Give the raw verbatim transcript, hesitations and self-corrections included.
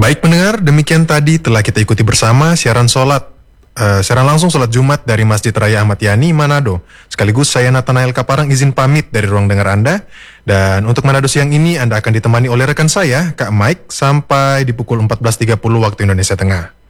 Baik pendengar, demikian tadi telah kita ikuti bersama siaran sholat, uh, siaran langsung sholat Jumat dari Masjid Raya Ahmad Yani, Manado. Sekaligus saya Nathanael Kaparang izin pamit dari ruang dengar Anda. Dan untuk Manado siang ini Anda akan ditemani oleh rekan saya, Kak Mike, sampai di pukul empat belas tiga puluh waktu Indonesia Tengah.